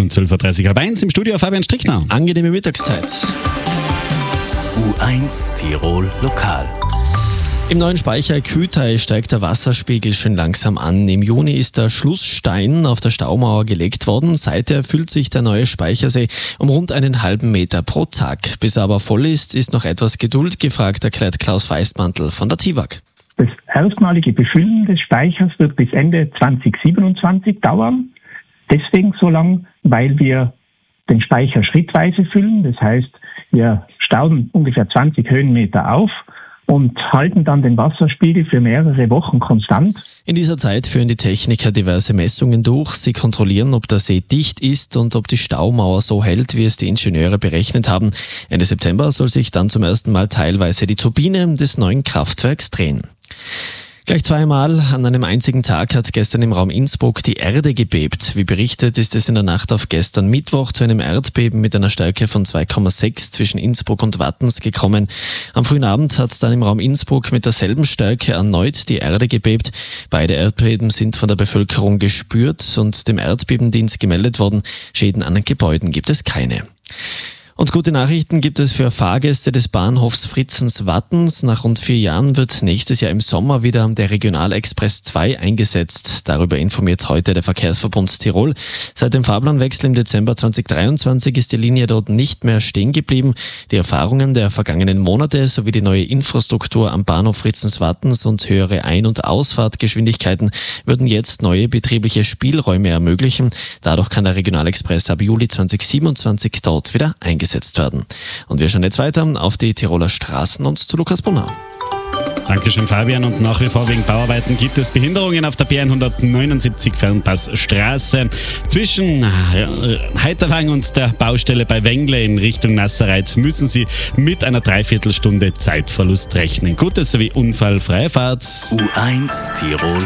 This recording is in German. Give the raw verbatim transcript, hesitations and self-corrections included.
um zwölf Uhr dreißig, halb eins im Studio Fabian Strickner. Angenehme Mittagszeit. U eins Tirol Lokal. Im neuen Speicher Kühtei steigt der Wasserspiegel schon langsam an. Im Juni ist der Schlussstein auf der Staumauer gelegt worden. Seither füllt sich der neue Speichersee um rund einen halben Meter pro Tag. Bis er aber voll ist, ist noch etwas Geduld gefragt, erklärt Klaus Feistmantel von der T I W A G. Das erstmalige Befüllen des Speichers wird bis Ende zwanzig siebenundzwanzig dauern. Deswegen so lang, weil wir den Speicher schrittweise füllen. Das heißt, wir stauen ungefähr zwanzig Höhenmeter auf und halten dann den Wasserspiegel für mehrere Wochen konstant. In dieser Zeit führen die Techniker diverse Messungen durch. Sie kontrollieren, ob der See dicht ist und ob die Staumauer so hält, wie es die Ingenieure berechnet haben. Ende September soll sich dann zum ersten Mal teilweise die Turbine des neuen Kraftwerks drehen. Gleich zweimal an einem einzigen Tag hat gestern im Raum Innsbruck die Erde gebebt. Wie berichtet, ist es in der Nacht auf gestern Mittwoch zu einem Erdbeben mit einer Stärke von zwei Komma sechs zwischen Innsbruck und Wattens gekommen. Am frühen Abend hat dann im Raum Innsbruck mit derselben Stärke erneut die Erde gebebt. Beide Erdbeben sind von der Bevölkerung gespürt und dem Erdbebendienst gemeldet worden. Schäden an den Gebäuden gibt es keine. Und gute Nachrichten gibt es für Fahrgäste des Bahnhofs Fritzens-Wattens. Nach rund vier Jahren wird nächstes Jahr im Sommer wieder der Regionalexpress zwei eingesetzt. Darüber informiert heute der Verkehrsverbund Tirol. Seit dem Fahrplanwechsel im Dezember zweitausenddreiundzwanzig ist die Linie dort nicht mehr stehen geblieben. Die Erfahrungen der vergangenen Monate sowie die neue Infrastruktur am Bahnhof Fritzens-Wattens und höhere Ein- und Ausfahrtgeschwindigkeiten würden jetzt neue betriebliche Spielräume ermöglichen. Dadurch kann der Regionalexpress ab Juli zweitausendsiebenundzwanzig dort wieder eingesetzt werden. Und wir schauen jetzt weiter auf die Tiroler Straßen und zu Lukas Brunner. Dankeschön, Fabian. Und nach wie vor wegen Bauarbeiten gibt es Behinderungen auf der B hundertneunundsiebzig Fernpassstraße. Zwischen Heiterwang und der Baustelle bei Wengle in Richtung Nassereit müssen Sie mit einer Dreiviertelstunde Zeitverlust rechnen. Gute sowie unfallfreie Fahrt. U eins Tirol